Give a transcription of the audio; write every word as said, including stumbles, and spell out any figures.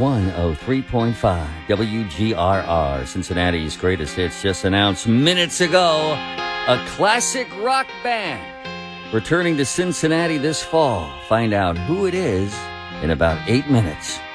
one oh three point five W G R R, Cincinnati's greatest hits, just announced minutes ago. A classic rock band returning to Cincinnati this fall. Find out who it is in about eight minutes.